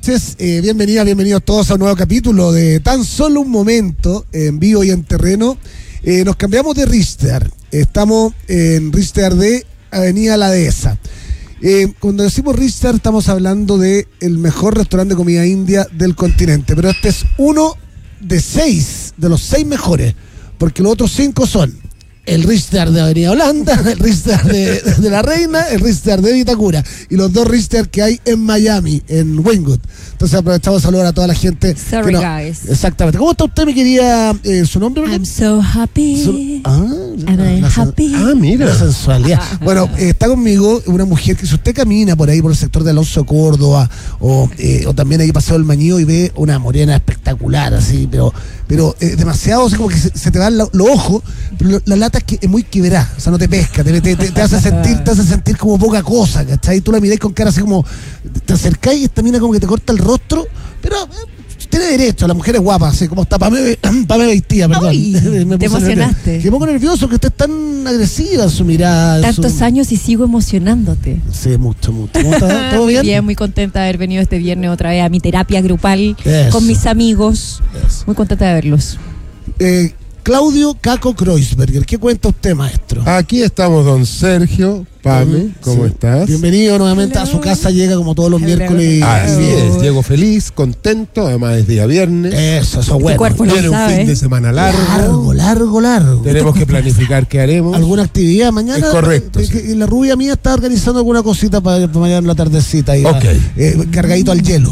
noches, bienvenidos todos a un nuevo capítulo de Tan Solo un Momento, en vivo y en terreno. Nos cambiamos de Richter, estamos en Richter de Avenida La Dehesa. Cuando decimos Richter estamos hablando de el mejor restaurante de comida india del continente, pero este es uno de 6, de los 6 mejores, porque los otros 5 son el Richter de Avenida Holanda, el Richter de La Reina, el Richter de Vitacura y los 2 Richter que hay en Miami, en Wynwood. Entonces aprovechamos a saludar a toda la gente. Sorry, guys. Exactamente. ¿Cómo está usted, mi querida? ¿Su nombre? I'm so happy. I'm happy. Mira. La sensualidad. Bueno, está conmigo una mujer que si usted camina por ahí, por el sector de Alonso Córdoba, o también ahí pasado el Mañío y ve una morena espectacular, así, pero demasiado, así como que se te van los ojos, pero la lata es que es muy quebrada, o sea, no te pesca, te hace sentir como poca cosa, ¿cachai? Tú la mirás con cara así como, te acercáis y esta mina como que te corta el rostro, pero tiene derecho, la mujer es guapa, así como está Pamela Vestía, perdón. Ay, te emocionaste. Qué poco nervioso que usted es tan agresiva en su mirada. Tantos años y sigo emocionándote. Sí, mucho. ¿Cómo está? ¿Todo bien? Bien, muy contenta de haber venido este viernes otra vez a mi terapia grupal Eso. con mis amigos. Eso. Muy contenta de verlos. Claudio Caco Kreuzberger, ¿qué cuenta usted, maestro? Aquí estamos, don Sergio. Pame, ¿cómo estás? Bienvenido nuevamente a su casa, llega como todos los miércoles. Así es, llego feliz, contento, además es día viernes. Eso es bueno. cuerpo lo Viene un sabe. fin de semana Largo. Tenemos que planificar qué haremos. ¿Alguna actividad mañana? Es correcto, sí. La rubia mía está organizando alguna cosita para mañana en la tardecita. Ahí, Ok. Cargadito al hielo.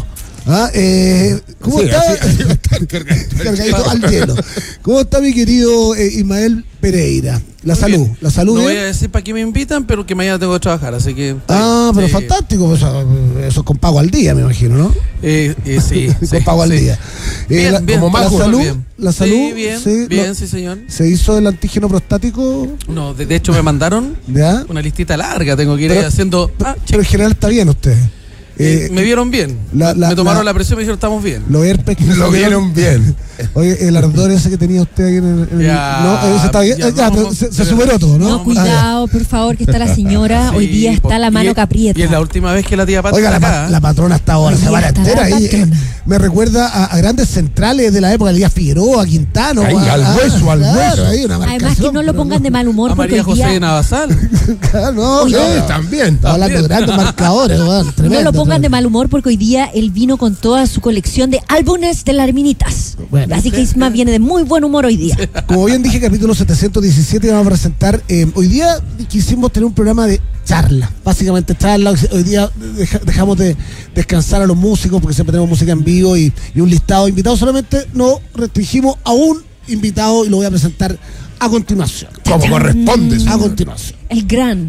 ¿Cómo Sí, está? así va a estar Cargadito al hielo. ¿Cómo está mi querido Ismael Pereira? La salud. No voy a decir para qué me invitan, pero que mañana tengo que trabajar, así que... Pero fantástico, pues, eso es con pago al día, me imagino, ¿no? Sí. Con pago al día. Bien, como más la salud, bien. la salud. Sí, bien, sí, señor. ¿Se hizo el antígeno prostático? No, de hecho me mandaron ¿Ya? una listita larga, tengo que ir Pero- haciendo... Pero en general está bien usted. me vieron bien, me tomaron la presión y me dijeron estamos bien. Los herpes que Lo salieron- vieron bien. Oye, el ardor ese que tenía usted ahí en el... Ya, no, ese está bien. ya, Pero vamos, se superó todo, ¿no? No, cuidado, por favor, que está la señora. Hoy día está la mano caprieta. Y es la última vez que la tía Pati Oiga, está acá. la patrona está ahora, Hoy se va día la está entera la ahí. patrona. Me recuerda a grandes centrales de la época, Elías Figueroa, Quintano. Ahí, al hueso. Ahí una Además que marcación, no lo pero pongan de mal humor A porque María hoy José día Navasal. No, Hoy no, día- no. También. Estaba hablando de grandes marcadores, weón, no tremendo. lo pongan de mal humor porque hoy día él vino con toda su colección de álbumes de las hermanitas. Bueno. Así que Isma viene de muy buen humor hoy día. Como bien dije, capítulo 717 vamos a presentar. Hoy día quisimos tener un programa de charla, básicamente charla. Hoy día dejamos de descansar a los músicos porque siempre tenemos música en vivo y un listado de invitados. Solamente nos restringimos a un invitado y lo voy a presentar a continuación. Como corresponde. A continuación. El gran.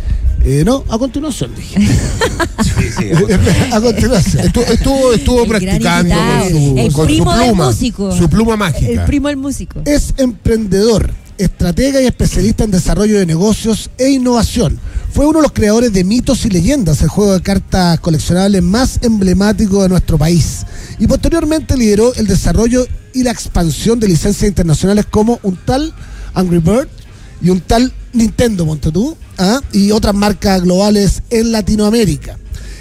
No, a continuación dije. Sí. A continuación. Estuvo El gran practicando invitado. El con su primo del pluma. músico. Su pluma mágica. El primo del músico. Es emprendedor, estratega y especialista en desarrollo de negocios e innovación. Fue uno de los creadores de Mitos y Leyendas, el juego de cartas coleccionables más emblemático de nuestro país. Y posteriormente lideró el desarrollo y la expansión de licencias internacionales como un tal Angry Bird y un tal Nintendo, ponte tú, y otras marcas globales en Latinoamérica.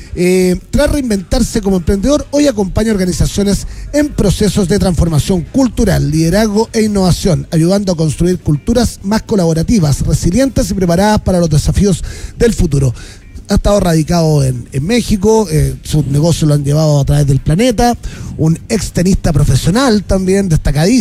Tras reinventarse como emprendedor, hoy acompaña organizaciones en procesos de transformación cultural, liderazgo e innovación, ayudando a construir culturas más colaborativas, resilientes y preparadas para los desafíos del futuro. Ha estado radicado en México, sus negocios lo han llevado a través del planeta, un ex tenista profesional también, destacadísimo.